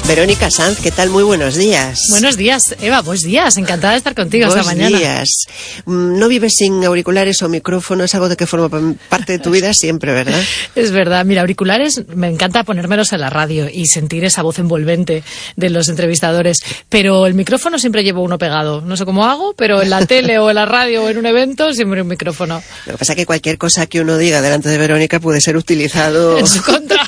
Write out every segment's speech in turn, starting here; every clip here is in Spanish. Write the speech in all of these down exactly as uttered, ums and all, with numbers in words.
Verónica Sanz, ¿qué tal? Muy buenos días. Buenos días, Eva, buenos días. Encantada de estar contigo esta mañana. Buenos días. No vives sin auriculares o micrófono, es algo de que forma parte de tu vida siempre, ¿verdad? Es verdad. Mira, auriculares, me encanta ponérmelos en la radio y sentir esa voz envolvente de los entrevistadores, pero el micrófono siempre llevo uno pegado. No sé cómo hago, pero en la tele o en la radio o en un evento siempre un micrófono. Lo que pasa es que cualquier cosa que uno diga delante de Verónica puede ser utilizado en su contra.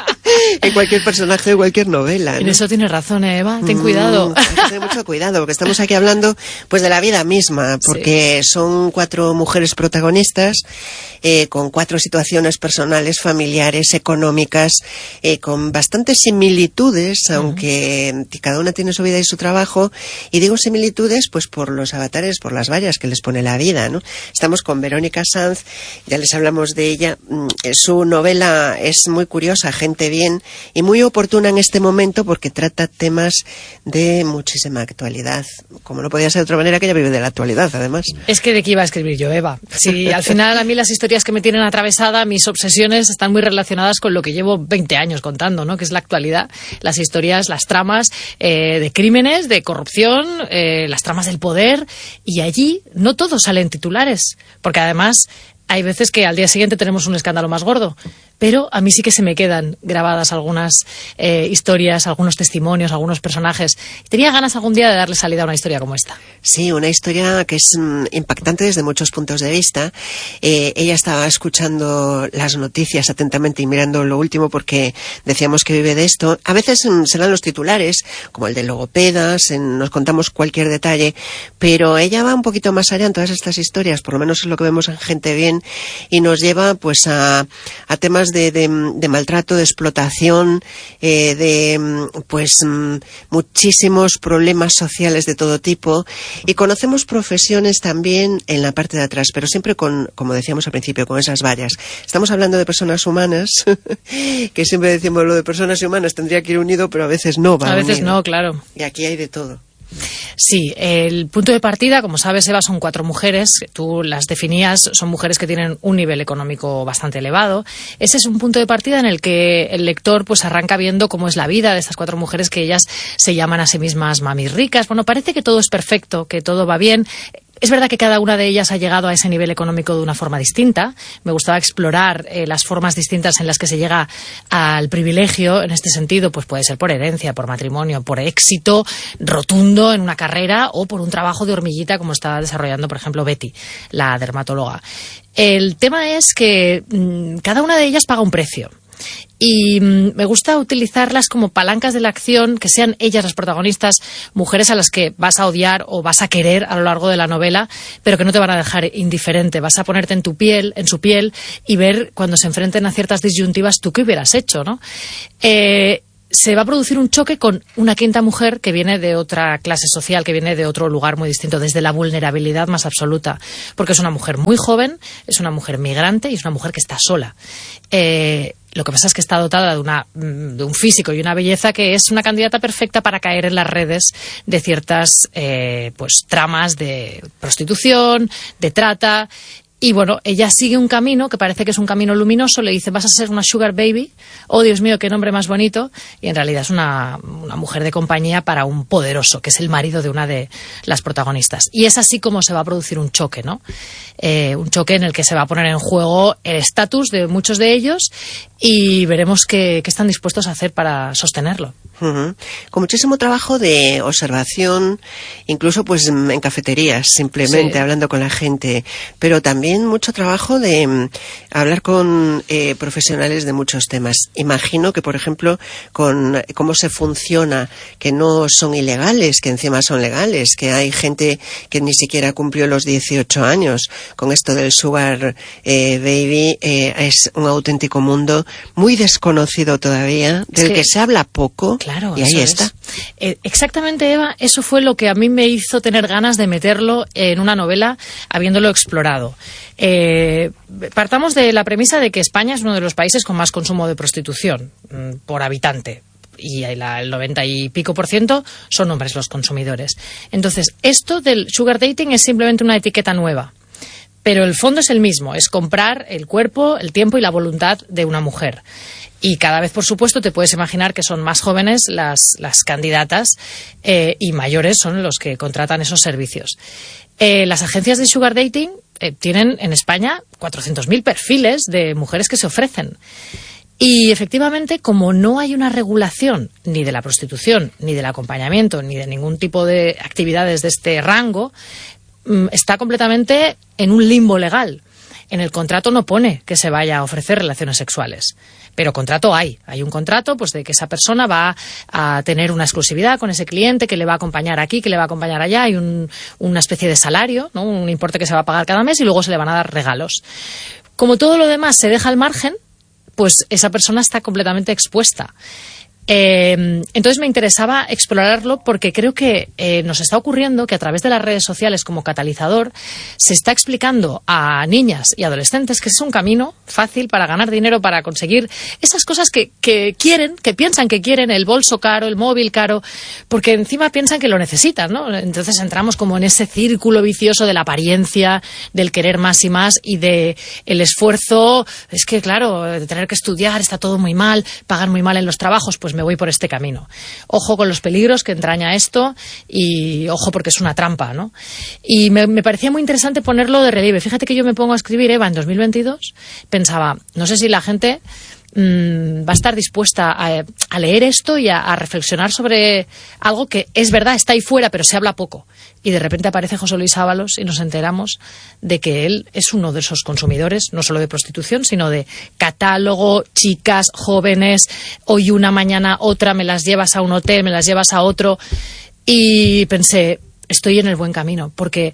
En cualquier personaje de cualquier novela, ¿no? En eso tienes razón, Eva, ten cuidado. Mm, hay que tener mucho cuidado, porque estamos aquí hablando pues de la vida misma, porque sí. Son cuatro mujeres protagonistas, eh, con cuatro situaciones personales, familiares, económicas, eh, con bastantes similitudes, uh-huh. aunque cada una tiene su vida y su trabajo, y digo similitudes pues por los avatares, por las vallas que les pone la vida, ¿no? Estamos con Verónica Sanz, ya les hablamos de ella, su novela es muy curiosa, Gente Bien, y muy oportuna en este momento porque trata temas de muchísima actualidad. Como no podía ser de otra manera, que ella vive de la actualidad, además. Es que de qué iba a escribir yo, Eva. Si al final a mí las historias que me tienen atravesada, mis obsesiones están muy relacionadas con lo que llevo veinte años contando, ¿no? Que es la actualidad, las historias, las tramas eh, de crímenes, de corrupción, eh, las tramas del poder, y allí no todos salen titulares, porque además hay veces que al día siguiente tenemos un escándalo más gordo. Pero a mí sí que se me quedan grabadas algunas eh, historias, algunos testimonios, algunos personajes. Tenía ganas algún día de darle salida a una historia como esta. Sí, una historia que es mm, impactante desde muchos puntos de vista. Eh, ella estaba escuchando las noticias atentamente y mirando lo último porque decíamos que vive de esto. A veces mm, se dan los titulares, como el de logopedas, en, nos contamos cualquier detalle, pero ella va un poquito más allá en todas estas historias, por lo menos es lo que vemos en Gente Bien, y nos lleva pues a, a temas De, de, de maltrato, de explotación, eh, de pues muchísimos problemas sociales de todo tipo, y conocemos profesiones también en la parte de atrás, pero siempre con, como decíamos al principio, con esas vallas. Estamos hablando de personas humanas, que siempre decimos lo de personas humanas tendría que ir unido, pero a veces no va A veces unido. No, claro. Y aquí hay de todo. Sí, el punto de partida, como sabes, Eva, son cuatro mujeres. Tú las definías, son mujeres que tienen un nivel económico bastante elevado. Ese es un punto de partida en el que el lector pues arranca viendo cómo es la vida de estas cuatro mujeres, que ellas se llaman a sí mismas mamis ricas. Bueno, parece que todo es perfecto, que todo va bien. Es verdad que cada una de ellas ha llegado a ese nivel económico de una forma distinta. Me gustaba explorar eh, las formas distintas en las que se llega al privilegio. En este sentido, pues puede ser por herencia, por matrimonio, por éxito rotundo en una carrera o por un trabajo de hormiguita como está desarrollando, por ejemplo, Betty, la dermatóloga. El tema es que mmm, cada una de ellas paga un precio. Y mmm, me gusta utilizarlas como palancas de la acción, que sean ellas las protagonistas, mujeres a las que vas a odiar o vas a querer a lo largo de la novela, pero que no te van a dejar indiferente. Vas a ponerte en tu piel, en su piel, y ver cuando se enfrenten a ciertas disyuntivas tú qué hubieras hecho, ¿no? Eh, se va a producir un choque con una quinta mujer que viene de otra clase social, que viene de otro lugar muy distinto, desde la vulnerabilidad más absoluta, porque es una mujer muy joven, es una mujer migrante y es una mujer que está sola. Eh, Lo que pasa es que está dotada de, una, de un físico y una belleza que es una candidata perfecta para caer en las redes de ciertas eh, pues tramas de prostitución, de trata. Y bueno, ella sigue un camino que parece que es un camino luminoso. Le dice, vas a ser una sugar baby. Oh, Dios mío, qué nombre más bonito. Y en realidad es una, una mujer de compañía para un poderoso, que es el marido de una de las protagonistas. Y es así como se va a producir un choque, ¿no? Eh, un choque en el que se va a poner en juego el estatus de muchos de ellos y veremos qué, qué están dispuestos a hacer para sostenerlo. Uh-huh. Con muchísimo trabajo de observación, incluso pues en cafeterías, simplemente sí. hablando con la gente, pero también mucho trabajo de um, hablar con eh, profesionales de muchos temas. Imagino que, por ejemplo, con cómo se funciona, que no son ilegales, que encima son legales, que hay gente que ni siquiera cumplió los dieciocho años. Con esto del sugar eh, baby eh, es un auténtico mundo muy desconocido todavía, del que, que se habla poco. Claro, y ahí eso está. Es. Eh, exactamente, Eva, eso fue lo que a mí me hizo tener ganas de meterlo en una novela, habiéndolo explorado. Eh, partamos de la premisa de que España es uno de los países con más consumo de prostitución mmm, por habitante. Y el noventa y pico por ciento son hombres los consumidores. Entonces, esto del sugar dating es simplemente una etiqueta nueva. Pero el fondo es el mismo, es comprar el cuerpo, el tiempo y la voluntad de una mujer. Y cada vez, por supuesto, te puedes imaginar que son más jóvenes las, las candidatas eh, y mayores son los que contratan esos servicios. Eh, las agencias de sugar dating eh, tienen en España cuatrocientos mil perfiles de mujeres que se ofrecen. Y efectivamente, como no hay una regulación ni de la prostitución, ni del acompañamiento, ni de ningún tipo de actividades de este rango, está completamente en un limbo legal. En el contrato no pone que se vaya a ofrecer relaciones sexuales, pero contrato hay. Hay un contrato pues de que esa persona va a tener una exclusividad con ese cliente, que le va a acompañar aquí, que le va a acompañar allá. Hay un, una especie de salario, ¿no? Un importe que se va a pagar cada mes y luego se le van a dar regalos. Como todo lo demás se deja al margen, pues esa persona está completamente expuesta. Eh, entonces me interesaba explorarlo porque creo que eh, nos está ocurriendo que a través de las redes sociales como catalizador se está explicando a niñas y adolescentes que es un camino fácil para ganar dinero, para conseguir esas cosas que, que quieren, que piensan que quieren, el bolso caro, el móvil caro, porque encima piensan que lo necesitan, ¿no? Entonces entramos como en ese círculo vicioso de la apariencia, del querer más y más y de el esfuerzo. Es que claro, de tener que estudiar, está todo muy mal, pagan muy mal en los trabajos, pues me voy por este camino. Ojo con los peligros que entraña esto y ojo porque es una trampa, ¿no? Y me, me parecía muy interesante ponerlo de relieve. Fíjate que yo me pongo a escribir Eva en dos mil veintidós, pensaba, no sé si la gente mmm, va a estar dispuesta a, a leer esto y a, a reflexionar sobre algo que es verdad, está ahí fuera, pero se habla poco. Y de repente aparece José Luis Ábalos y nos enteramos de que él es uno de esos consumidores, no solo de prostitución, sino de catálogo, chicas, jóvenes, hoy una, mañana otra, me las llevas a un hotel, me las llevas a otro. Y pensé, estoy en el buen camino, porque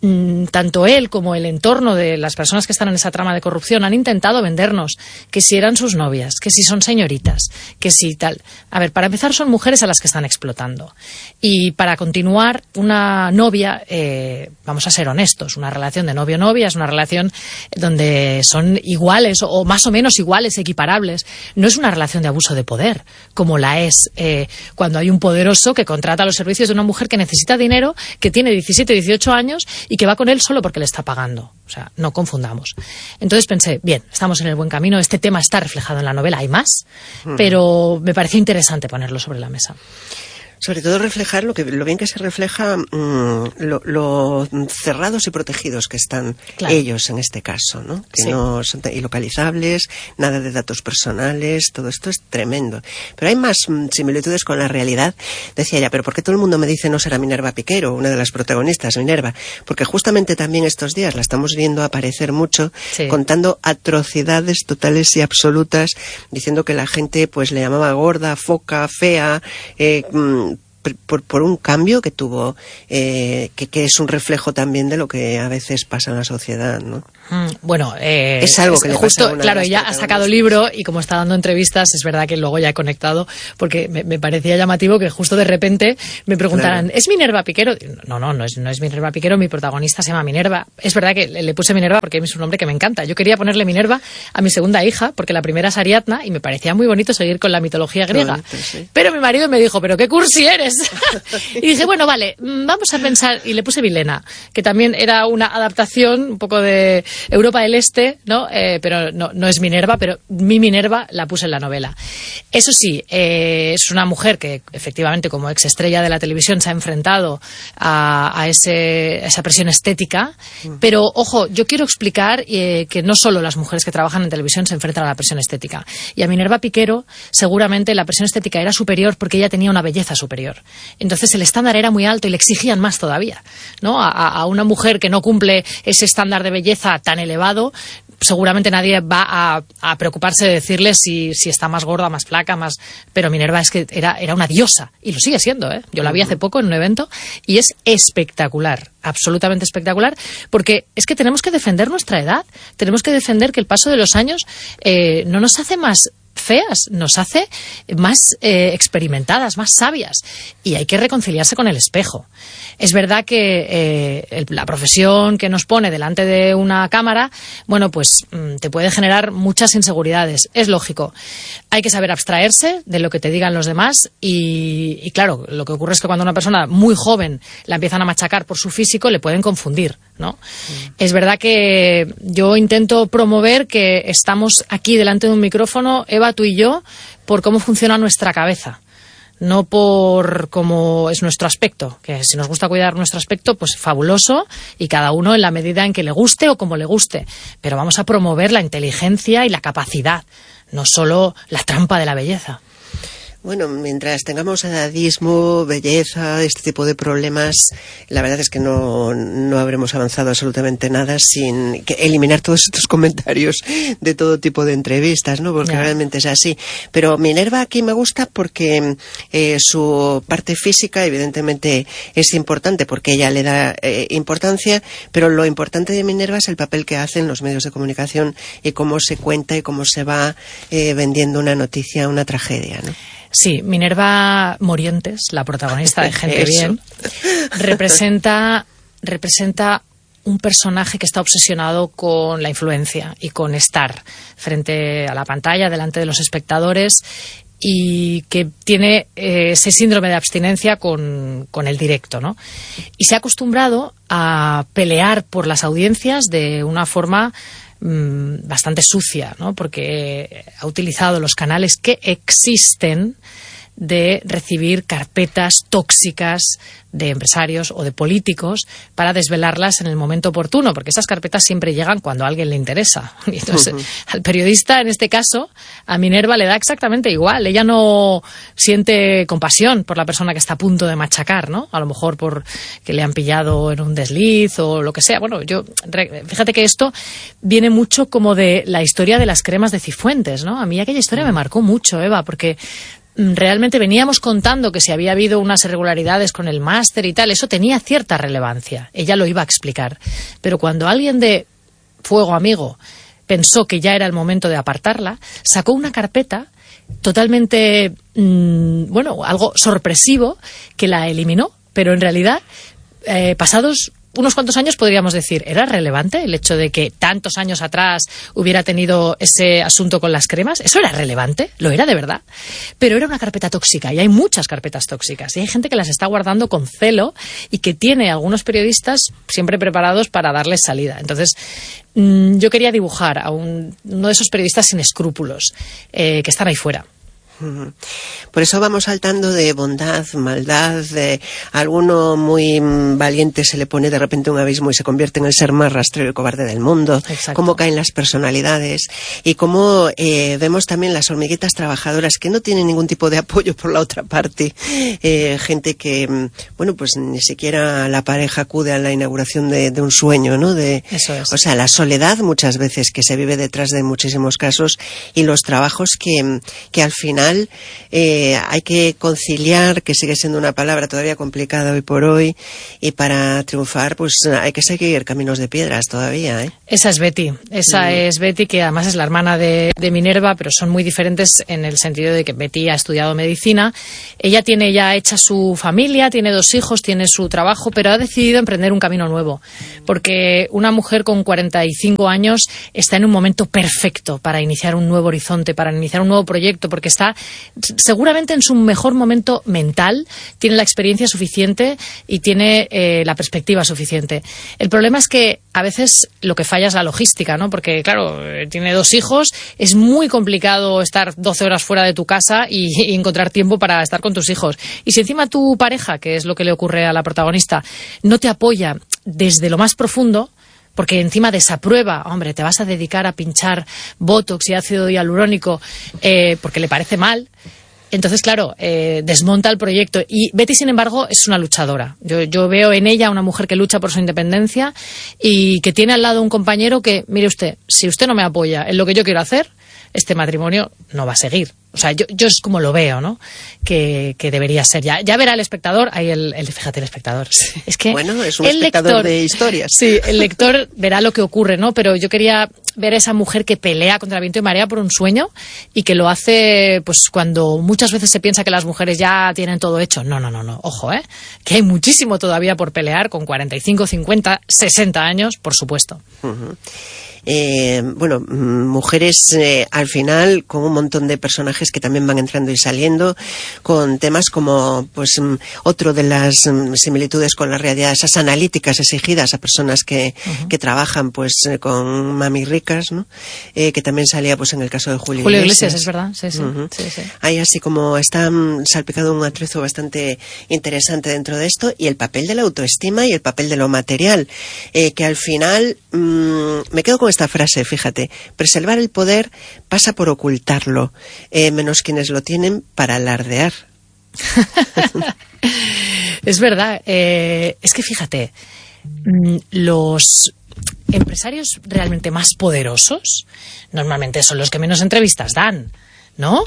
tanto él como el entorno de las personas que están en esa trama de corrupción han intentado vendernos que si eran sus novias, que si son señoritas, que si tal. A ver, para empezar son mujeres a las que están explotando. Y para continuar, una novia, eh, vamos a ser honestos, una relación de novio-novia es una relación donde son iguales o más o menos iguales, equiparables. No es una relación de abuso de poder, como la es eh, cuando hay un poderoso que contrata los servicios de una mujer que necesita dinero, que tiene diecisiete, dieciocho años y que va con él solo porque le está pagando. O sea, no confundamos. Entonces pensé, bien, estamos en el buen camino, este tema está reflejado en la novela, hay más, uh-huh. pero me pareció interesante ponerlo sobre la mesa. Sobre todo reflejar lo que lo bien que se refleja mmm, lo, lo cerrados y protegidos que están claro. ellos en este caso, ¿no? Que sí. no son ilocalizables, nada de datos personales, todo esto es tremendo. Pero hay más mmm, similitudes con la realidad. Decía ella, pero ¿por qué todo el mundo me dice no será Minerva Piquero, una de las protagonistas, Minerva? Porque justamente también estos días la estamos viendo aparecer mucho, sí. contando atrocidades totales y absolutas, diciendo que la gente pues le llamaba gorda, foca, fea, eh, mmm, Por, por un cambio que tuvo, eh, que, que es un reflejo también de lo que a veces pasa en la sociedad, ¿no? Bueno, eh, es algo que es, le justo, pasa a una claro, de ella ha sacado libro y como está dando entrevistas, es verdad que luego ya he conectado, porque me, me parecía llamativo que justo de repente me preguntaran, claro. ¿es Minerva Piquero? No, no, no es, no es Minerva Piquero, mi protagonista se llama Minerva. Es verdad que le, le puse Minerva porque es un nombre que me encanta. Yo quería ponerle Minerva a mi segunda hija, porque la primera es Ariadna, y me parecía muy bonito seguir con la mitología griega. Bonito, sí. Pero mi marido me dijo, ¿pero qué cursi eres? Y dije, bueno, vale, vamos a pensar, y le puse Vilena, que también era una adaptación un poco de Europa del Este, ¿no? Eh, pero no, no es Minerva, pero mi Minerva la puse en la novela. Eso sí, eh, es una mujer que efectivamente como ex estrella de la televisión se ha enfrentado a, a, ese, a esa presión estética, uh-huh. pero ojo, yo quiero explicar eh, que no solo las mujeres que trabajan en televisión se enfrentan a la presión estética. Y a Minerva Piquero seguramente la presión estética era superior porque ella tenía una belleza superior. Entonces el estándar era muy alto y le exigían más todavía, ¿no? A, a una mujer que no cumple ese estándar de belleza tan elevado, seguramente nadie va a, a preocuparse de decirle si, si está más gorda, más flaca, más... Pero Minerva es que era, era una diosa, y lo sigue siendo, ¿eh? Yo la vi hace poco en un evento y es espectacular, absolutamente espectacular, porque es que tenemos que defender nuestra edad, tenemos que defender que el paso de los años eh, no nos hace más feas, nos hace más eh, experimentadas, más sabias, y hay que reconciliarse con el espejo. Es verdad que eh, el, la profesión que nos pone delante de una cámara, bueno, pues mm, te puede generar muchas inseguridades, es lógico. Hay que saber abstraerse de lo que te digan los demás y, y claro, lo que ocurre es que cuando una persona muy joven la empiezan a machacar por su físico, le pueden confundir, ¿no? Mm. Es verdad que yo intento promover que estamos aquí delante de un micrófono, Eva, tú y yo, por cómo funciona nuestra cabeza, no por cómo es nuestro aspecto, que si nos gusta cuidar nuestro aspecto, pues fabuloso, y cada uno en la medida en que le guste o como le guste, pero vamos a promover la inteligencia y la capacidad, no solo la trampa de la belleza. Bueno, mientras tengamos edadismo, belleza, este tipo de problemas, la verdad es que no, no habremos avanzado absolutamente nada sin que eliminar todos estos comentarios de todo tipo de entrevistas, ¿no? Porque yeah. realmente es así. Pero Minerva aquí me gusta porque eh, su parte física evidentemente es importante porque ella le da eh, importancia, pero lo importante de Minerva es el papel que hacen los medios de comunicación y cómo se cuenta y cómo se va eh, vendiendo una noticia, una tragedia, ¿no? Sí, Minerva Morientes, la protagonista de Gente Bien, representa, representa un personaje que está obsesionado con la influencia y con estar frente a la pantalla, delante de los espectadores, y que tiene eh, ese síndrome de abstinencia con, con el directo, ¿no? Y se ha acostumbrado a pelear por las audiencias de una forma bastante sucia, ¿no? Porque ha utilizado los canales que existen de recibir carpetas tóxicas de empresarios o de políticos para desvelarlas en el momento oportuno, porque esas carpetas siempre llegan cuando a alguien le interesa. Y entonces, uh-huh. al periodista, en este caso, a Minerva le da exactamente igual. Ella no siente compasión por la persona que está a punto de machacar, ¿no? A lo mejor por que le han pillado en un desliz o lo que sea. Bueno, yo fíjate que esto viene mucho como de la historia de las cremas de Cifuentes, ¿no? A mí aquella historia me marcó mucho, Eva, porque realmente veníamos contando que si había habido unas irregularidades con el máster y tal, eso tenía cierta relevancia. Ella lo iba a explicar. Pero cuando alguien de Fuego Amigo pensó que ya era el momento de apartarla, sacó una carpeta totalmente, mmm, bueno, algo sorpresivo, que la eliminó. Pero en realidad, eh, pasados unos cuantos años podríamos decir, ¿era relevante el hecho de que tantos años atrás hubiera tenido ese asunto con las cremas? ¿Eso era relevante? ¿Lo era de verdad? Pero era una carpeta tóxica y hay muchas carpetas tóxicas y hay gente que las está guardando con celo y que tiene algunos periodistas siempre preparados para darles salida. Entonces, mmm, yo quería dibujar a un, uno de esos periodistas sin escrúpulos eh, que están ahí fuera. Por eso vamos saltando de bondad, maldad, de alguno muy valiente se le pone de repente un abismo y se convierte en el ser más rastrero y cobarde del mundo. Exacto. Cómo caen las personalidades y cómo eh, vemos también las hormiguitas trabajadoras que no tienen ningún tipo de apoyo por la otra parte. Eh, gente que, bueno, pues ni siquiera la pareja acude a la inauguración de, de un sueño, ¿no? De, Eso es. O sea, la soledad muchas veces que se vive detrás de muchísimos casos y los trabajos que, que al final Eh, hay que conciliar, que sigue siendo una palabra todavía complicada hoy por hoy, y para triunfar pues hay que seguir caminos de piedras todavía, ¿eh? Esa es Betty, esa mm. es Betty, que además es la hermana de, de Minerva, pero son muy diferentes en el sentido de que Betty ha estudiado medicina. Ella tiene ya hecha su familia, tiene dos hijos, tiene su trabajo, pero ha decidido emprender un camino nuevo, porque una mujer con cuarenta y cinco años está en un momento perfecto para iniciar un nuevo horizonte, para iniciar un nuevo proyecto, porque está seguramente en su mejor momento mental, tiene la experiencia suficiente y tiene eh, la perspectiva suficiente. El problema es que a veces lo que falla es la logística, ¿no? Porque, claro, tiene dos hijos, es muy complicado estar doce horas fuera de tu casa y, y encontrar tiempo para estar con tus hijos. Y si encima tu pareja, que es lo que le ocurre a la protagonista, no te apoya desde lo más profundo, porque encima desaprueba, hombre, te vas a dedicar a pinchar botox y ácido hialurónico eh, porque le parece mal. Entonces, claro, eh, desmonta el proyecto. Y Betty, sin embargo, es una luchadora. Yo, yo veo en ella una mujer que lucha por su independencia y que tiene al lado un compañero que, mire usted, si usted no me apoya en lo que yo quiero hacer, este matrimonio no va a seguir. O sea, yo, yo es como lo veo, ¿no? Que, que debería ser. Ya, ya verá el espectador. Ahí el, el, fíjate, el espectador. Sí. Es que bueno, es un el espectador lector, de historias. Sí, el lector verá lo que ocurre, ¿no? Pero yo quería ver a esa mujer que pelea contra viento y marea por un sueño y que lo hace, pues, cuando muchas veces se piensa que las mujeres ya tienen todo hecho. No, no, no, no. Ojo, ¿eh? Que hay muchísimo todavía por pelear con cuarenta y cinco, cincuenta, sesenta años, por supuesto. Uh-huh. eh, bueno, mujeres eh, al final con un montón de personajes que también van entrando y saliendo, con temas como, pues, otro de las similitudes con la realidad, esas analíticas exigidas a personas que, uh-huh. que trabajan, pues, con mami ricas, ¿no? Eh, que también salía, pues, en el caso de Julio, Julio Iglesias. Iglesias, es verdad, sí, sí. Uh-huh. sí, sí. Ahí así como está salpicado un atrezo bastante interesante dentro de esto, y el papel de la autoestima y el papel de lo material, eh, que al final mmm, me quedo con esta frase, fíjate: preservar el poder pasa por ocultarlo, eh, menos quienes lo tienen para alardear. Es verdad, eh, es que fíjate, los empresarios realmente más poderosos normalmente son los que menos entrevistas dan, ¿no?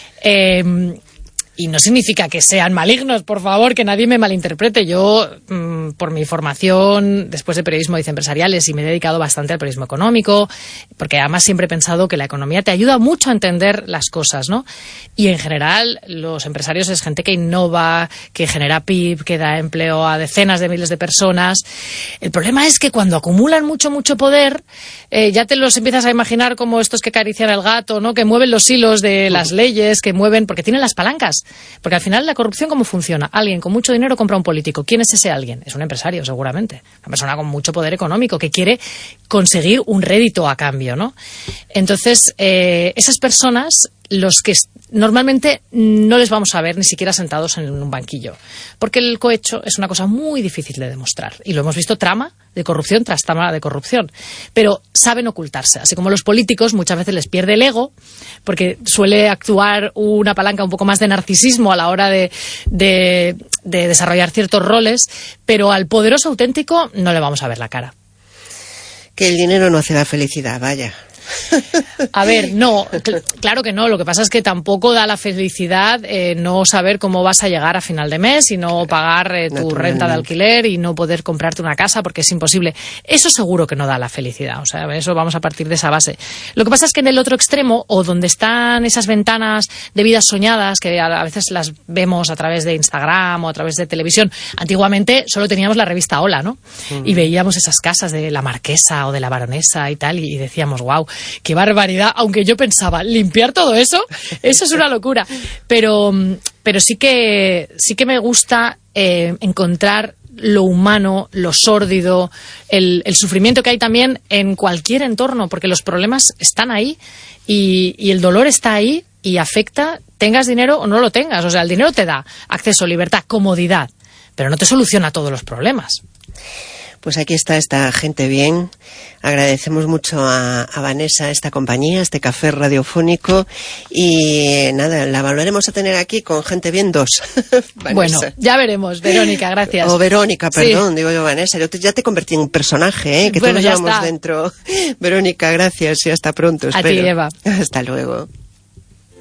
Eh, y no significa que sean malignos, por favor, que nadie me malinterprete. Yo, mmm, por mi formación, después de periodismo, dice empresariales, y me he dedicado bastante al periodismo económico, porque además siempre he pensado que la economía te ayuda mucho a entender las cosas, ¿no? Y en general, los empresarios es gente que innova, que genera P I B, que da empleo a decenas de miles de personas. El problema es que cuando acumulan mucho, mucho poder, eh, ya te los empiezas a imaginar como estos que acarician al gato, ¿no? Que mueven los hilos de las leyes, que mueven, porque tienen las palancas. Porque al final la corrupción, ¿cómo funciona? Alguien con mucho dinero compra a un político. ¿Quién es ese alguien? Es un empresario, seguramente. Una persona con mucho poder económico que quiere conseguir un rédito a cambio, ¿no? Entonces, eh, esas personas, los que normalmente no les vamos a ver ni siquiera sentados en un banquillo, porque el cohecho es una cosa muy difícil de demostrar, y lo hemos visto trama de corrupción tras trama de corrupción, pero saben ocultarse, así como los políticos muchas veces les pierde el ego, porque suele actuar una palanca un poco más de narcisismo a la hora de, de, de desarrollar ciertos roles, pero al poderoso auténtico no le vamos a ver la cara. Que el dinero no hace la felicidad, vaya. A ver, no, cl- claro que no. Lo que pasa es que tampoco da la felicidad eh, no saber cómo vas a llegar a final de mes y no pagar eh, tu renta de alquiler y no poder comprarte una casa porque es imposible. Eso seguro que no da la felicidad. O sea, eso vamos a partir de esa base. Lo que pasa es que en el otro extremo, o donde están esas ventanas de vidas soñadas, que a, a veces las vemos a través de Instagram o a través de televisión, antiguamente solo teníamos la revista Hola, ¿no? Uh-huh. Y veíamos esas casas de la marquesa o de la baronesa y tal, y, y decíamos, wow, qué barbaridad, aunque yo pensaba, limpiar todo eso, eso es una locura. Pero, pero sí que sí que me gusta eh, encontrar lo humano, lo sórdido, el, el sufrimiento que hay también en cualquier entorno, porque los problemas están ahí y, y el dolor está ahí y afecta, tengas dinero o no lo tengas. O sea, el dinero te da acceso, libertad, comodidad, pero no te soluciona todos los problemas. Pues aquí está esta gente bien. Agradecemos mucho a, a Vanessa esta compañía, este café radiofónico, y nada, la volveremos a tener aquí con gente bien dos. Bueno, ya veremos. Verónica, gracias. O Verónica, perdón, sí. digo yo Vanessa. Yo te, ya te convertí en un personaje, ¿eh? Que bueno, todos ya llevamos está. dentro. Verónica, gracias y hasta pronto. A espero. ti, Eva. Hasta luego.